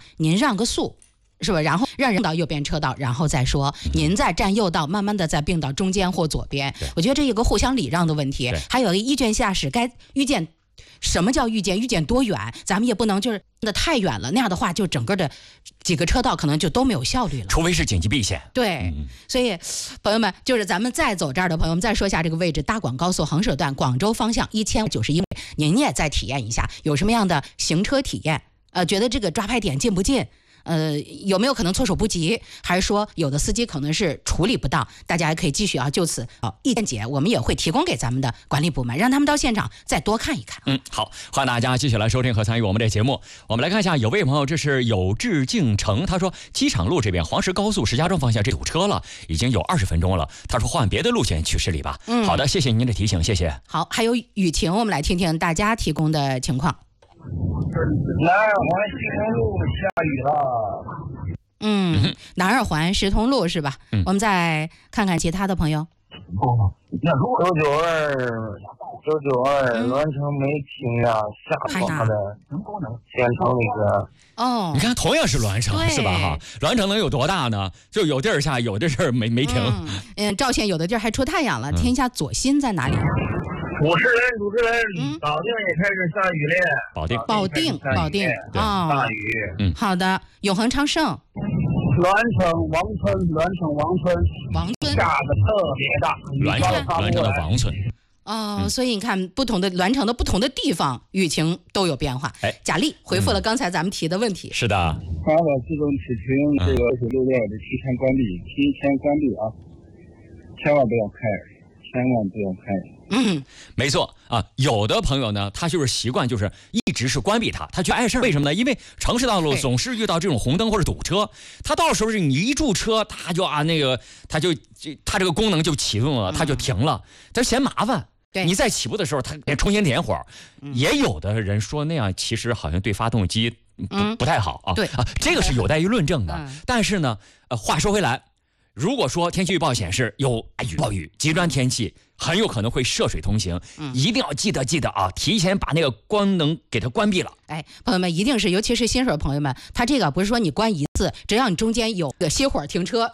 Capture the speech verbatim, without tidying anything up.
您让个速。是吧？然后让人到右边车道，然后再说您再占右道，慢慢的再并到中间或左边。我觉得这一个互相礼让的问题。还有一卷驾驶该遇见，什么叫遇见？遇见多远？咱们也不能就是的太远了，那样的话就整个的几个车道可能就都没有效率了。 除非是紧急避险。 对，嗯、所以朋友们，就是咱们再走这儿的朋友们，再说一下这个位置：大广高速横舍段，广州方向一千九十一，您也再体验一下，有什么样的行车体验？呃，觉得这个抓拍点近不近？呃，有没有可能措手不及？还是说有的司机可能是处理不当？大家也可以继续啊，就此啊意见解，我们也会提供给咱们的管理部门，让他们到现场再多看一看。 嗯，好，欢迎大家继续来收听和参与我们这节目。我们来看一下，有位朋友，这是有志敬成，他说机场路这边黄石高速石家庄方向这堵车了，已经有二十分钟了。他说换别的路线去十里吧。嗯，好的，谢谢您的提醒，谢谢。 好，还有雨晴，我们来听听大家提供的情况。 南二环石通路下雨了。 嗯，南二环石通路是吧？嗯，我们再看看其他的朋友。 九九二，九九二，栾城没停呀，下滑的，县城那个。 哦， 你看，同样是栾城，是吧？哈，栾城能有多大呢？就有地儿下，有的地儿没没停。 嗯，嗯赵县有的地儿还出太阳了。听一下左新在哪里？ 主持人，主持人，嗯，保定也开始下雨了。 保定， 保定，保定， 啊，大雨。 嗯， 好的。永恒昌盛， 栾城王村，栾城王村， 王村下的特别大。 栾城，栾城的王村。 哦、嗯，所以你看，不同的栾城的不同的地方，雨情都有变化。哎，贾丽回复了刚才咱们提的问题。 嗯、是的。 八宝自动启停这个二十六段的提前关闭，提前关闭啊，千万不要开，千万不要开。 嗯，没错啊，有的朋友呢，他就是习惯，就是一直是关闭它，他觉得碍事儿。为什么呢？因为城市道路总是遇到这种红灯或者堵车，他到时候是你一驻车，他就啊那个，他就他这个功能就启动了，他就停了，他嫌麻烦。 对， 你在起步的时候，他得重新点火。也有的人说那样，其实好像对发动机不不太好啊。 对啊，这个是有待于论证的。但是呢，呃，话说回来，如果说天气预报显示有大雨、暴雨、极端天气，很有可能会涉水通行，嗯、一定要记得记得啊，提前把那个光能给它关闭了。 哎，朋友们，一定是，尤其是新手朋友们，他这个不是说你关一次，只要你中间有个熄火停车，